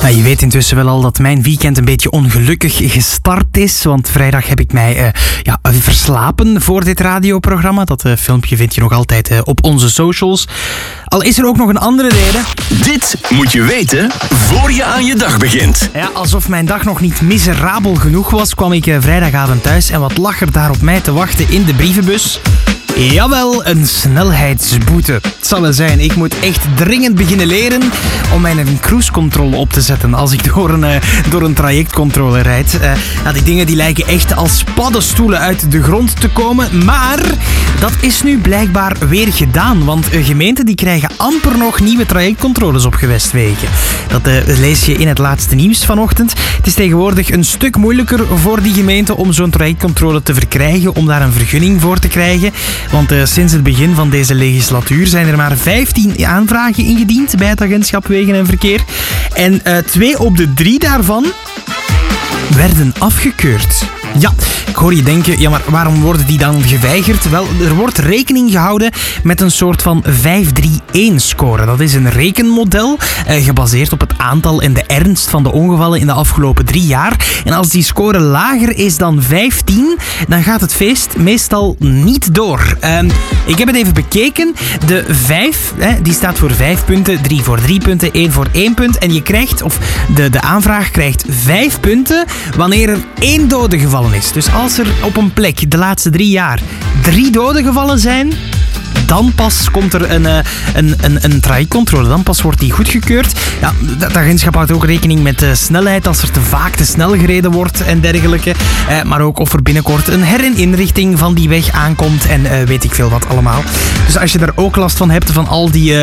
Ja, je weet intussen wel al dat mijn weekend een beetje ongelukkig gestart is. Want vrijdag heb ik mij verslapen voor dit radioprogramma. Dat filmpje vind je nog altijd op onze socials. Al is er ook nog een andere reden. Dit moet je weten voor je aan je dag begint. Ja, alsof mijn dag nog niet miserabel genoeg was, kwam ik vrijdagavond thuis. En wat lag er daar op mij te wachten in de brievenbus? Jawel, een snelheidsboete. Het zal wel zijn, ik moet echt dringend beginnen leren om mijn cruisecontrole op te zetten als ik door een trajectcontrole rijd. Die dingen die lijken echt als paddenstoelen uit de grond te komen. Maar dat is nu blijkbaar weer gedaan, want gemeenten die krijgen amper nog nieuwe trajectcontroles op gewestwegen. Dat lees je in het laatste nieuws vanochtend. Het is tegenwoordig een stuk moeilijker voor die gemeente om zo'n trajectcontrole te verkrijgen, om daar een vergunning voor te krijgen. Want sinds het begin van deze legislatuur zijn er maar 15 aanvragen ingediend bij het agentschap Wegen en Verkeer. En 2 op de 3 daarvan werden afgekeurd. Ja, ik hoor je denken, ja, maar waarom worden die dan geweigerd? Wel, er wordt rekening gehouden met een soort van 5-3-1-score. Dat is een rekenmodel gebaseerd op het aantal en de ernst van de ongevallen in de afgelopen 3 jaar. En als die score lager is dan 15, dan gaat het feest meestal niet door. Ik heb het even bekeken. De 5, die staat voor 5 punten, 3 voor 3 punten, 1 voor 1 punt. En je krijgt, of de aanvraag krijgt 5 punten wanneer er 1 dode gevallen is. Dus als er op een plek de laatste 3 jaar 3 doden gevallen zijn, dan pas komt er een trajectcontrole. Dan pas wordt die goedgekeurd. Ja, dat agentschap houdt ook rekening met de snelheid als er te vaak te snel gereden wordt en dergelijke. Maar ook of er binnenkort een herinrichting van die weg aankomt en weet ik veel wat allemaal. Dus als je daar ook last van hebt van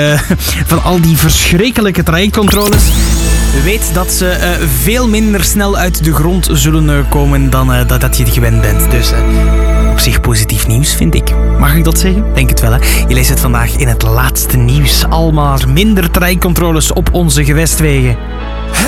al die verschrikkelijke trajectcontroles, weet dat ze veel minder snel uit de grond zullen komen dan dat je het gewend bent. Dus op zich positief nieuws, vind ik. Mag ik dat zeggen? Denk het wel, hè? Je leest het vandaag in het laatste nieuws. Allemaal minder trajectcontroles op onze gewestwegen.